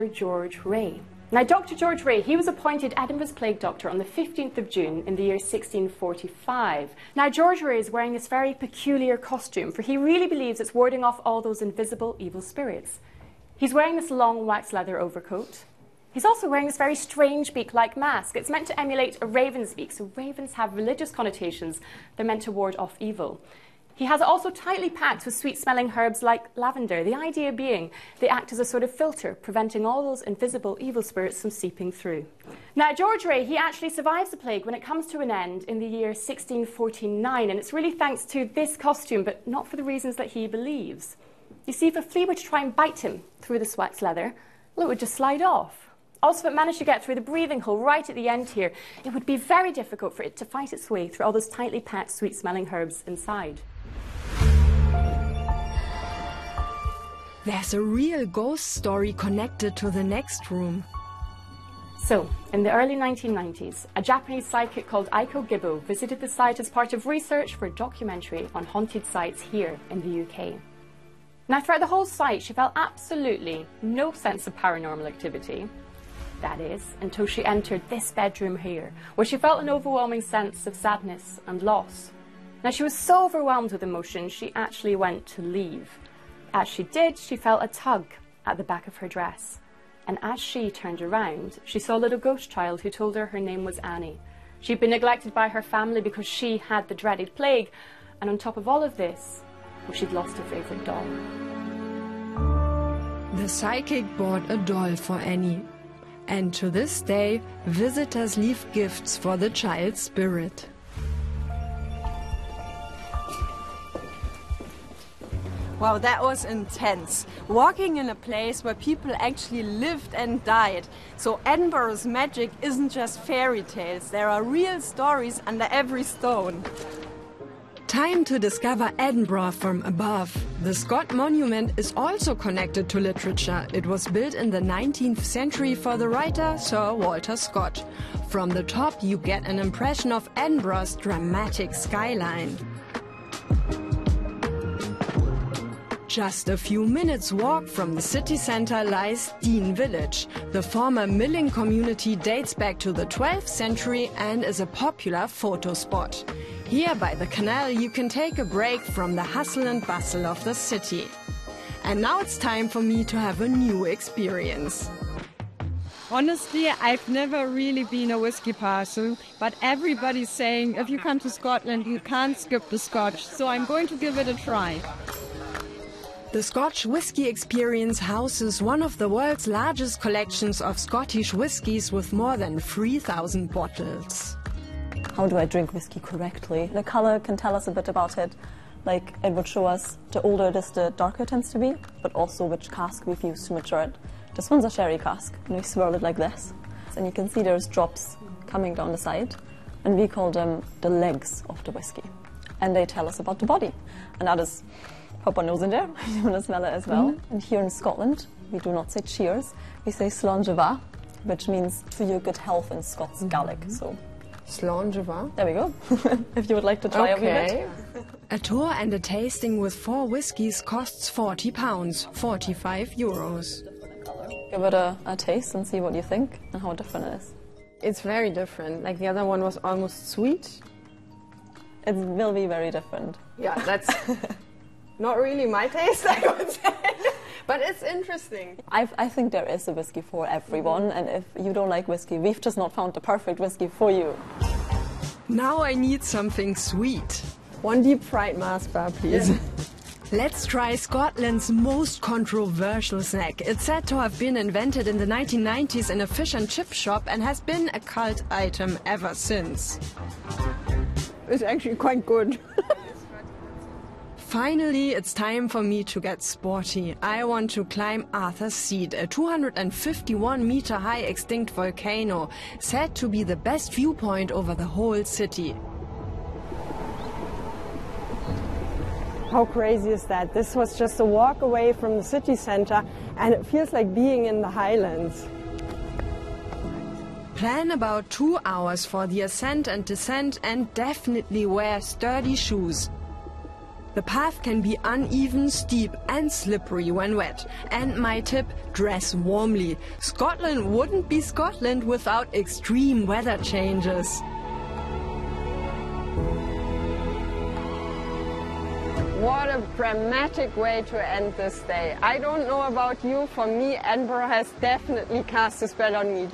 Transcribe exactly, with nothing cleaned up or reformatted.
George Rae. Now, Doctor George Rae, he was appointed Edinburgh's plague doctor on the fifteenth of June in the year sixteen forty-five. Now, George Rae is wearing this very peculiar costume, for he really believes it's warding off all those invisible evil spirits. He's wearing this long wax leather overcoat. He's also wearing this very strange beak-like mask. It's meant to emulate a raven's beak, so ravens have religious connotations. They're meant to ward off evil. He has it also tightly packed with sweet-smelling herbs like lavender, the idea being they act as a sort of filter, preventing all those invisible evil spirits from seeping through. Now, George Rae, he actually survives the plague when it comes to an end in the year sixteen forty-nine, and it's really thanks to this costume, but not for the reasons that he believes. You see, if a flea were to try and bite him through the wax leather, well, it would just slide off. Also, if it managed to get through the breathing hole right at the end here, it would be very difficult for it to fight its way through all those tightly packed, sweet-smelling herbs inside. There's a real ghost story connected to the next room. So, in the early nineteen nineties, a Japanese psychic called Aiko Gibbo visited the site as part of research for a documentary on haunted sites here in the U K. Now, throughout the whole site, she felt absolutely no sense of paranormal activity. That is, until she entered this bedroom here, where she felt an overwhelming sense of sadness and loss. Now, she was so overwhelmed with emotion, she actually went to leave. As she did, she felt a tug at the back of her dress. And as she turned around, she saw a little ghost child who told her her name was Annie. She'd been neglected by her family because she had the dreaded plague. And on top of all of this, well, she'd lost her favourite doll. The psychic bought a doll for Annie. And to this day, visitors leave gifts for the child's spirit. Wow, that was intense. Walking in a place where people actually lived and died. So Edinburgh's magic isn't just fairy tales. There are real stories under every stone. Time to discover Edinburgh from above. The Scott Monument is also connected to literature. It was built in the nineteenth century for the writer Sir Walter Scott. From the top you get an impression of Edinburgh's dramatic skyline. Just a few minutes walk from the city centre lies Dean Village. The former milling community dates back to the twelfth century and is a popular photo spot. Here by the canal you can take a break from the hustle and bustle of the city. And now it's time for me to have a new experience. Honestly, I've never really been a whiskey person, but everybody's saying if you come to Scotland you can't skip the Scotch, so I'm going to give it a try. The Scotch Whisky Experience houses one of the world's largest collections of Scottish whiskies with more than three thousand bottles. How do I drink whiskey correctly? The colour can tell us a bit about it. Like, it would show us the older it is, the darker it tends to be, but also which cask we've used to mature it. This one's a sherry cask, and we swirl it like this. And you can see there's drops coming down the side, and we call them the legs of the whiskey. And they tell us about the body. And that is... Pop our nose in there, you want to smell it as well. Mm-hmm. And here in Scotland, we do not say cheers, we say Slàinte mhath, which means to your good health in Scots mm-hmm. Gaelic. So, Slàinte mhath? There we go, if you would like to try okay. a wee bit. A tour and a tasting with four whiskies costs forty pounds, forty-five euros. Give it a, a taste and see what you think and how different it is. It's very different, like the other one was almost sweet. It will be very different. Yeah, that's... Not really my taste, I would say, but it's interesting. I, I think there is a whiskey for everyone, mm-hmm. and if you don't like whiskey, we've just not found the perfect whiskey for you. Now I need something sweet. One deep fried Mars bar, please. Yeah. Let's try Scotland's most controversial snack. It's said to have been invented in the nineteen nineties in a fish and chip shop and has been a cult item ever since. It's actually quite good. Finally, it's time for me to get sporty. I want to climb Arthur's Seat, a two hundred fifty-one meter high extinct volcano, said to be the best viewpoint over the whole city. How crazy is that? This was just a walk away from the city center and it feels like being in the Highlands. Plan about two hours for the ascent and descent and definitely wear sturdy shoes. The path can be uneven, steep and slippery when wet. And my tip, dress warmly. Scotland wouldn't be Scotland without extreme weather changes. What a dramatic way to end this day. I don't know about you, for me Edinburgh has definitely cast a spell on me.